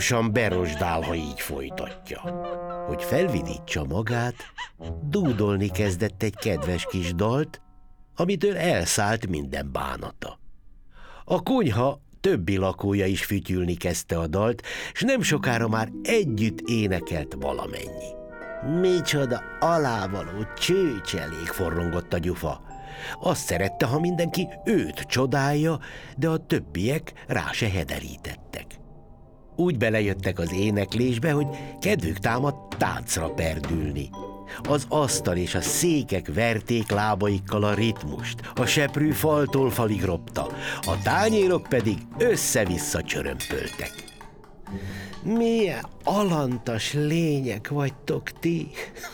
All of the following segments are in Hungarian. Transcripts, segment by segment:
berosdál, ha így folytatja. Hogy felvidítsa magát, dúdolni kezdett egy kedves kis dalt, amitől elszállt minden bánata. A konyha többi lakója is fütyülni kezdte a dalt, s nem sokára már együtt énekelt valamennyi. Micsoda alávaló csőcselék, forrongott a gyufa. Azt szerette, ha mindenki őt csodálja, de a többiek rá se hederítettek. Úgy belejöttek az éneklésbe, hogy kedvük támadt táncra perdülni. Az asztal és a székek verték lábaikkal a ritmust, a seprű faltól falig ropta, a tányérok pedig össze-vissza csörömpöltek. Milyen alantas lények vagytok ti!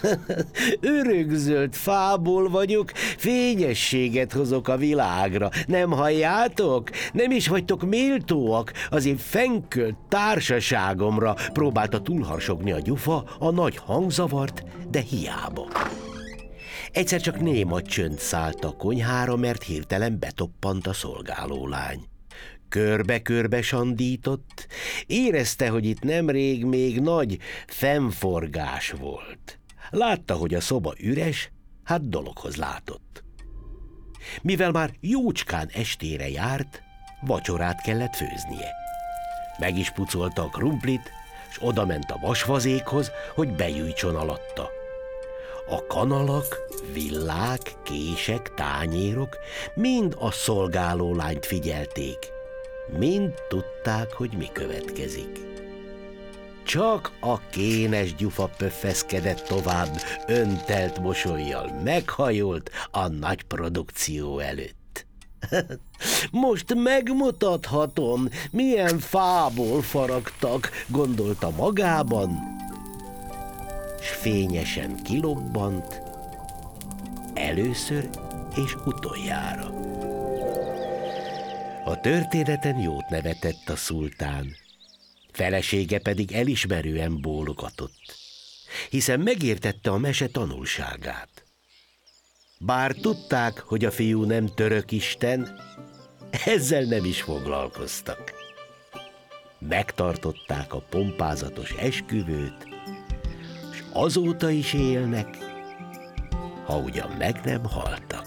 Örökzöld fából vagyok, fényességet hozok a világra. Nem halljátok? Nem is vagytok méltóak az én fenkölt társaságomra, próbálta túlharsogni a gyufa a nagy hangzavart, de hiába. Egyszer csak néma csönd szállt a konyhára, mert hirtelen betoppant a szolgálólány. Körbe-körbe sandított, érezte, hogy itt nemrég még nagy fennforgás volt. Látta, hogy a szoba üres, hát dologhoz látott. Mivel már jócskán estére járt, vacsorát kellett főznie. Meg is pucolta a krumplit, s odament a vasvazékhoz, hogy begyújtson alatta. A kanalak, villák, kések, tányérok mind a szolgálólányt figyelték. Mind tudták, hogy mi következik. Csak a kénes gyufa pöffeszkedett tovább, öntelt mosollyal, meghajolt a nagy produkció előtt. Most megmutathatom, milyen fából faragtak, gondolta magában, s fényesen kilobbant, először és utoljára. A történeten jót nevetett a szultán, felesége pedig elismerően bólogatott, hiszen megértette a mese tanulságát. Bár tudták, hogy a fiú nem török isten, ezzel nem is foglalkoztak. Megtartották a pompázatos esküvőt, és azóta is élnek, ha ugyan meg nem haltak.